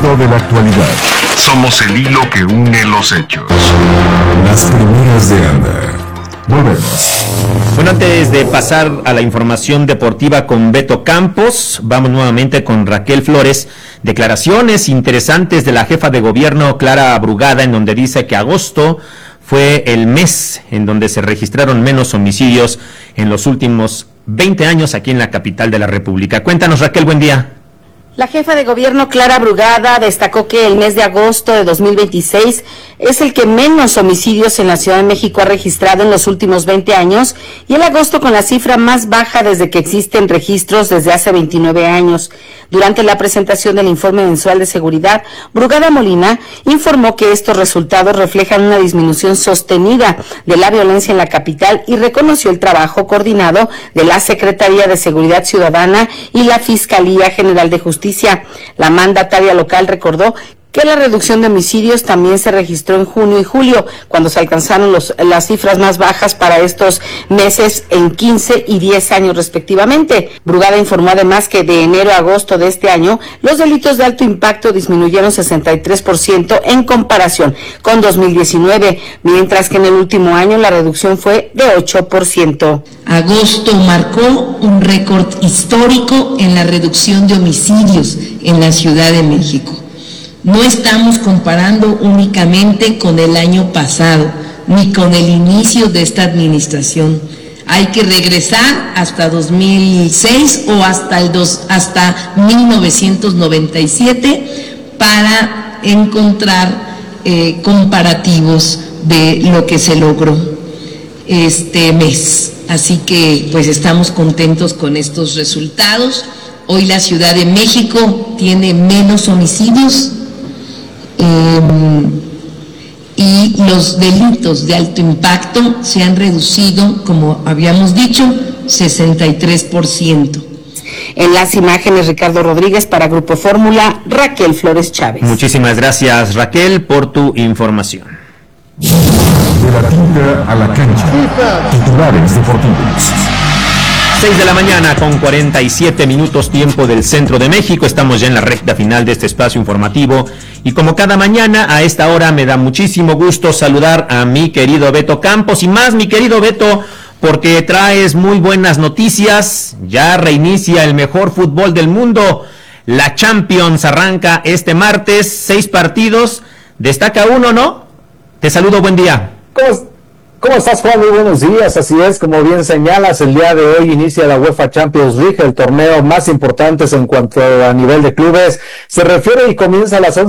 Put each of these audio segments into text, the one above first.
hilo de la actualidad. Somos el hilo que une los hechos. Las primeras de Anda. Volvemos. Bueno, antes de pasar a la información deportiva con Beto Campos, vamos nuevamente con Raquel Flores. Declaraciones interesantes de la jefa de gobierno Clara Brugada, en donde dice que agosto fue el mes en donde se registraron menos homicidios en los últimos 20 años aquí en la capital de la República. Cuéntanos, Raquel, buen día. La jefa de gobierno Clara Brugada destacó que el mes de agosto de 2026 es el que menos homicidios en la Ciudad de México ha registrado en los últimos 20 años y el agosto con la cifra más baja desde que existen registros desde hace 29 años. Durante la presentación del informe mensual de seguridad, Brugada Molina informó que estos resultados reflejan una disminución sostenida de la violencia en la capital y reconoció el trabajo coordinado de la Secretaría de Seguridad Ciudadana y la Fiscalía General de Justicia. La mandataria local recordó que la reducción de homicidios también se registró en junio y julio, cuando se alcanzaron las cifras más bajas para estos meses en 15 y 10 años respectivamente. Brugada informó además que de enero a agosto de este año, los delitos de alto impacto disminuyeron 63% en comparación con 2019, mientras que en el último año la reducción fue de 8%. Agosto marcó un récord histórico en la reducción de homicidios en la Ciudad de México. No estamos comparando únicamente con el año pasado, ni con el inicio de esta administración. Hay que regresar hasta 2006 o hasta 1997 para encontrar comparativos de lo que se logró este mes. Así que pues estamos contentos con estos resultados. Hoy la Ciudad de México tiene menos homicidios y los delitos de alto impacto se han reducido, como habíamos dicho, 63%. En las imágenes, Ricardo Rodríguez para Grupo Fórmula, Raquel Flores Chávez. Muchísimas gracias, Raquel, por tu información. De la tinta a la cancha. Titulares deportivos. 6 de la mañana con 47 minutos tiempo del centro de México. Estamos ya en la recta final de este espacio informativo y como cada mañana a esta hora me da muchísimo gusto saludar a mi querido Beto Campos y más mi querido Beto porque traes muy buenas noticias. Ya reinicia el mejor fútbol del mundo. La Champions arranca este martes, 6 partidos. Destaca uno, ¿no? Te saludo, buen día. ¿Cómo estás, Juan? Muy buenos días. Así es, como bien señalas, el día de hoy inicia la UEFA Champions League, el torneo más importante en cuanto a nivel de clubes se refiere y comienza a las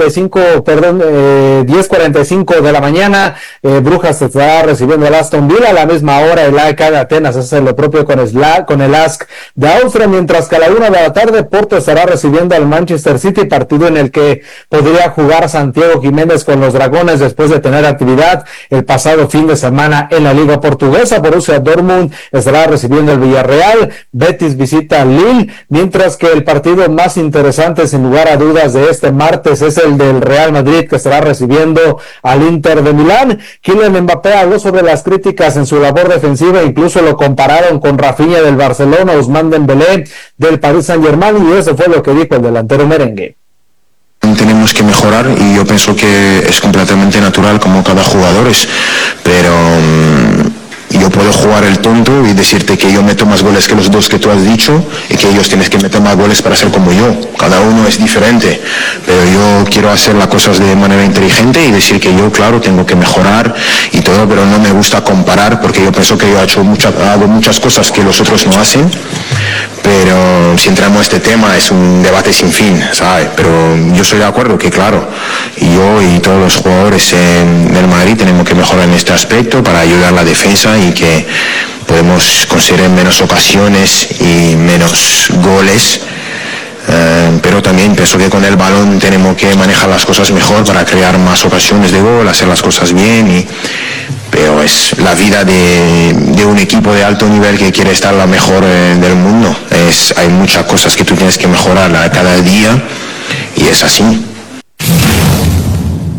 10:45 de la mañana. Brujas estará recibiendo al Aston Villa a la misma hora. El AEK de Atenas hace lo propio con el ASK de Austria, mientras que a la 1 de la tarde Porto estará recibiendo al Manchester City, partido en el que podría jugar Santiago Jiménez con los Dragones después de tener actividad el pasado fin de semana en la Liga Portuguesa. Borussia Dortmund estará recibiendo el Villarreal, Betis visita al Lille, mientras que el partido más interesante sin lugar a dudas de este martes es el del Real Madrid, que estará recibiendo al Inter de Milán. Kylian Mbappé habló sobre las críticas en su labor defensiva, incluso lo compararon con Rafinha del Barcelona, Ousmane Dembélé del Paris Saint-Germain, y eso fue lo que dijo el delantero merengue. Tenemos que mejorar y yo pienso que es completamente natural como cada jugador es, pero yo puedo jugar el tonto y decirte que yo meto más goles que los dos que tú has dicho y que ellos tienen que meter más goles para ser como yo. Cada uno es diferente, pero yo quiero hacer las cosas de manera inteligente y decir que yo, claro, tengo que mejorar y todo, pero no me gusta comparar porque yo pienso que yo hago muchas cosas que los otros no hacen. Pero si entramos a este tema es un debate sin fin, ¿sabes? Pero yo estoy de acuerdo que, claro, yo y todos los jugadores del Madrid tenemos que mejorar en este aspecto para ayudar a la defensa y que podemos conseguir menos ocasiones y menos goles. Pero también pienso que con el balón tenemos que manejar las cosas mejor para crear más ocasiones de gol, hacer las cosas bien pero es la vida de un equipo de alto nivel que quiere estar la mejor del mundo. Hay muchas cosas que tú tienes que mejorar cada día y es así.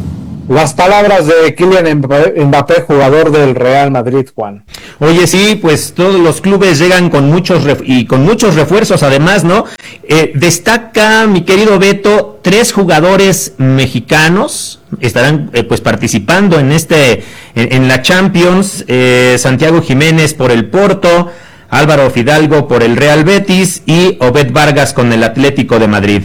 Las palabras de Kylian Mbappé, jugador del Real Madrid, Juan. Oye, sí, pues todos los clubes llegan con muchos refuerzos, además, ¿no? Destaca, mi querido Beto, 3 jugadores mexicanos estarán pues participando en la Champions. Santiago Jiménez por el Porto, Álvaro Fidalgo por el Real Betis y Obed Vargas con el Atlético de Madrid.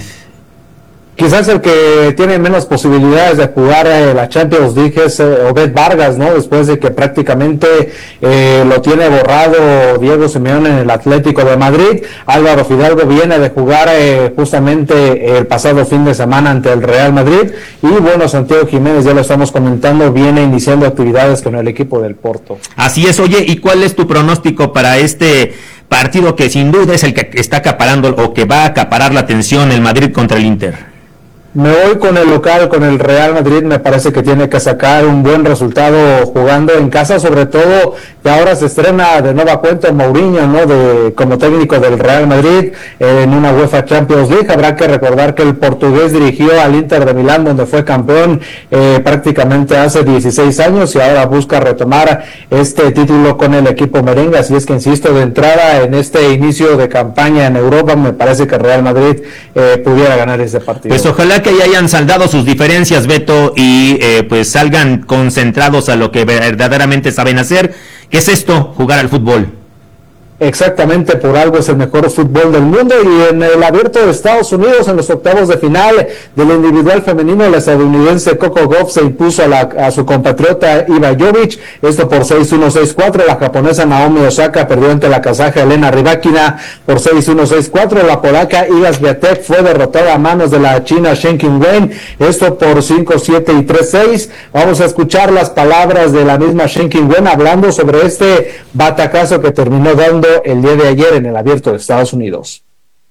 Quizás el que tiene menos posibilidades de jugar la Champions League es Obed Vargas, ¿no? Después de que prácticamente lo tiene borrado Diego Simeone en el Atlético de Madrid. Álvaro Fidalgo viene de jugar justamente el pasado fin de semana ante el Real Madrid. Y bueno, Santiago Jiménez, ya lo estamos comentando, viene iniciando actividades con el equipo del Porto. Así es. Oye, ¿y cuál es tu pronóstico para este partido que sin duda es el que está acaparando o que va a acaparar la atención, el Madrid contra el Inter? Me voy con el local, con el Real Madrid. Me parece que tiene que sacar un buen resultado jugando en casa, sobre todo que ahora se estrena de nueva cuenta Mourinho, ¿no? Como técnico del Real Madrid en una UEFA Champions League. Habrá que recordar que el portugués dirigió al Inter de Milán, donde fue campeón prácticamente hace 16 años, y ahora busca retomar este título con el equipo merengue. Así es que, insisto, de entrada en este inicio de campaña en Europa, me parece que el Real Madrid pudiera ganar este partido. Pues ojalá que ya hayan saldado sus diferencias, Beto, y pues salgan concentrados a lo que verdaderamente saben hacer, que es esto, jugar al fútbol. Exactamente, por algo es el mejor fútbol del mundo. Y en el Abierto de Estados Unidos, en los octavos de final del individual femenino, la estadounidense Coco Gauff se impuso a su compatriota Iva Jovic, esto por 6-1, 6-4. La japonesa Naomi Osaka perdió ante la kazaja Elena Rybakina por 6-1, 6-4. La polaca Iga Swiatek fue derrotada a manos de la china Shen Qinwen, esto por 5-7 y 3-6. Vamos a escuchar las palabras de la misma Shen Qinwen hablando sobre este batacazo que terminó dando el día de ayer en el Abierto de Estados Unidos.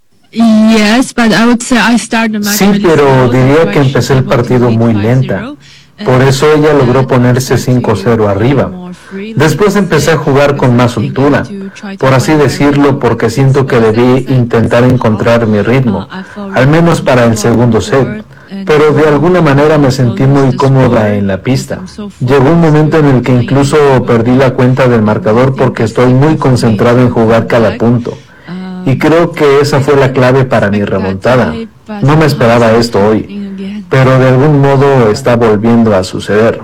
Sí, pero diría que empecé el partido muy lenta. Por eso ella logró ponerse 5-0 arriba. Después empecé a jugar con más soltura, por así decirlo, porque siento que debí intentar encontrar mi ritmo, al menos para el segundo set. Pero de alguna manera me sentí muy cómoda en la pista. Llegó un momento en el que incluso perdí la cuenta del marcador porque estoy muy concentrado en jugar cada punto. Y creo que esa fue la clave para mi remontada. No me esperaba esto hoy, pero de algún modo está volviendo a suceder.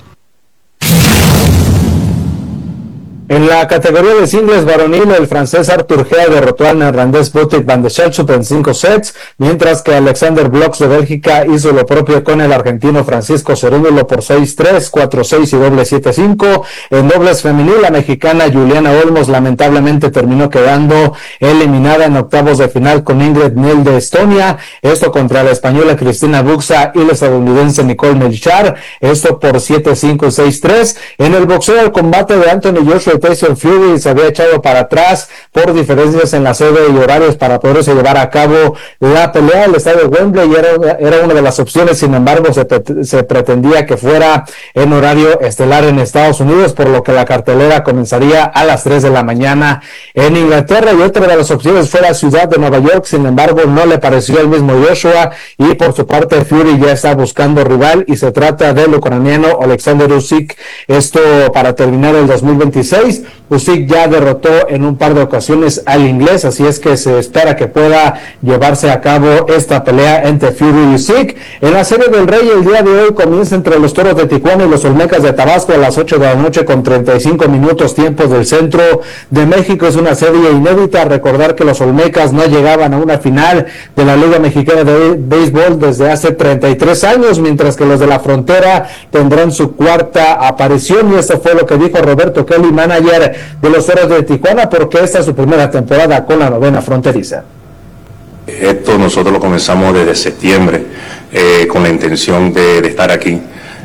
En la categoría de singles varonil, el francés Arthur Gea derrotó al neerlandés Botic van de Schellschut en 5 sets, mientras que Alexander Bloch de Bélgica hizo lo propio con el argentino Francisco Cerúndolo por 6-3, 4-6 y doble 7-5. En dobles femenil, la mexicana Juliana Olmos lamentablemente terminó quedando eliminada en octavos de final con Ingrid Nel de Estonia, esto contra la española Cristina Buxa y la estadounidense Nicole Melchar, esto por 7-5 y 6-3. En el boxeo, el combate de Anthony Joshua Tyson Fury se había echado para atrás por diferencias en la sede y horarios para poderse llevar a cabo la pelea. El estadio Wembley era una de las opciones, sin embargo se pretendía que fuera en horario estelar en Estados Unidos, por lo que la cartelera comenzaría a las 3 de la mañana en Inglaterra, y otra de las opciones fue la ciudad de Nueva York. Sin embargo, no le pareció el mismo Joshua, y por su parte Fury ya está buscando rival, y se trata del ucraniano Alexander Usyk, esto para terminar el 2026. Usyk ya derrotó en un par de ocasiones al inglés, así es que se espera que pueda llevarse a cabo esta pelea entre Fury y Usyk. En la Serie del Rey, el día de hoy comienza entre los Toros de Tijuana y los Olmecas de Tabasco a las 8 de la noche con 35 minutos tiempo del centro de México. Es una serie inédita. Recordar que los Olmecas no llegaban a una final de la Liga Mexicana de Béisbol desde hace 33 años, mientras que los de la Frontera tendrán su cuarta aparición, y esto fue lo que dijo Roberto Kelly, manager de los Toros de Tijuana, porque esta es su primera temporada con la novena fronteriza. Esto nosotros lo comenzamos desde septiembre con la intención de estar aquí,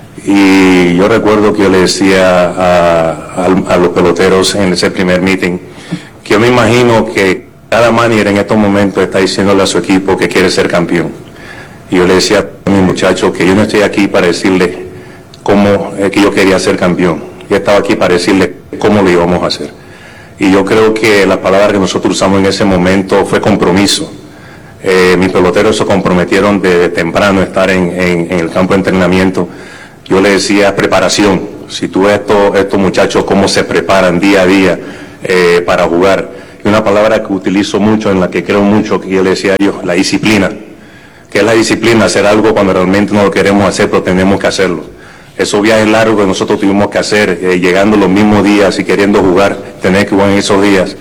y yo recuerdo que yo le decía a los peloteros en ese primer meeting que yo me imagino que cada manager en estos momentos está diciéndole a su equipo que quiere ser campeón, y yo le decía a mis muchachos que yo no estoy aquí para decirles cómo que yo quería ser campeón. Yo estaba aquí para decirle cómo lo íbamos a hacer. Y yo creo que la palabra que nosotros usamos en ese momento fue compromiso. Mis peloteros se comprometieron de temprano estar en el campo de entrenamiento. yo le decía preparación. Si tú ves estos muchachos cómo se preparan día a día para jugar. Y una palabra que utilizo mucho, en la que creo mucho, que yo le decía a ellos, la disciplina. ¿Qué es la disciplina? Hacer algo cuando realmente no lo queremos hacer, pero tenemos que hacerlo. Esos viajes largos que nosotros tuvimos que hacer, llegando los mismos días y queriendo jugar, tener que jugar en esos días.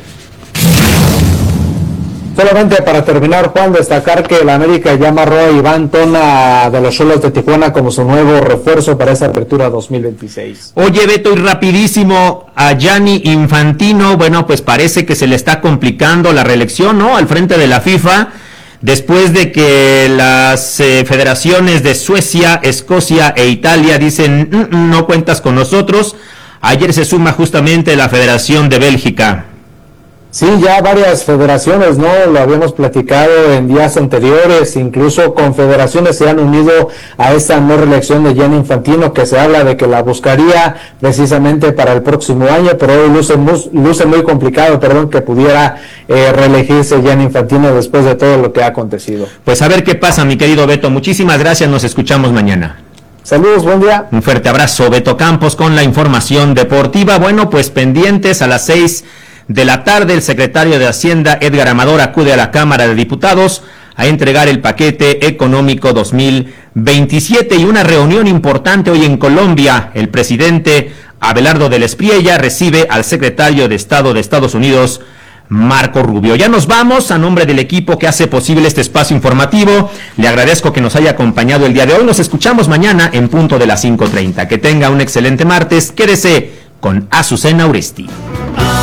Solamente para terminar, Juan, destacar que el América ya amarró a Iván Tona de los Xolos de Tijuana como su nuevo refuerzo para esa apertura 2026. Oye, Beto, y rapidísimo, a Gianni Infantino, bueno, pues parece que se le está complicando la reelección, ¿no?, al frente de la FIFA, después de que las federaciones de Suecia, Escocia e Italia dicen, no cuentas con nosotros. Ayer se suma justamente la Federación de Bélgica. Sí, ya varias federaciones, ¿no? Lo habíamos platicado en días anteriores, incluso confederaciones se han unido a esta no reelección de Gianni Infantino, que se habla de que la buscaría precisamente para el próximo año, pero hoy luce muy complicado, que pudiera reelegirse Gianni Infantino después de todo lo que ha acontecido. Pues a ver qué pasa, mi querido Beto. Muchísimas gracias, nos escuchamos mañana. Saludos, buen día. Un fuerte abrazo, Beto Campos, con la información deportiva. Bueno, pues pendientes, a las 6 de la tarde, el secretario de Hacienda, Edgar Amador, acude a la Cámara de Diputados a entregar el paquete económico 2027 y una reunión importante hoy en Colombia. El presidente Abelardo del Espriella recibe al secretario de Estado de Estados Unidos, Marco Rubio. Ya nos vamos. A nombre del equipo que hace posible este espacio informativo, le agradezco que nos haya acompañado el día de hoy. Nos escuchamos mañana en punto de las 5:30. Que tenga un excelente martes. Quédese con Azucena Uresti.